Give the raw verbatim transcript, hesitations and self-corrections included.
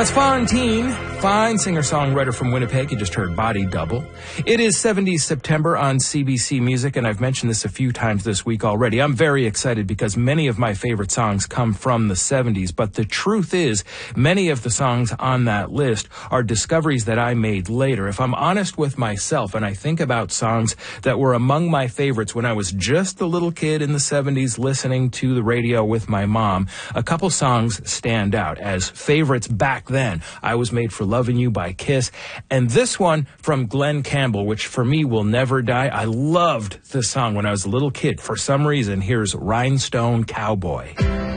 That's Fontaine, fine singer-songwriter from Winnipeg. You just heard Body Double. It is seventies September on C B C Music, and I've mentioned this a few times this week already. I'm very excited because many of my favorite songs come from the seventies, but the truth is, many of the songs on that list are discoveries that I made later. If I'm honest with myself, and I think about songs that were among my favorites when I was just a little kid in the seventies listening to the radio with my mom, a couple songs stand out as favorites back then. I Was Made for Loving You by Kiss, and this one from Glenn Campbell, which for me will never die. I loved this song when I was a little kid. For some reason, here's Rhinestone Cowboy.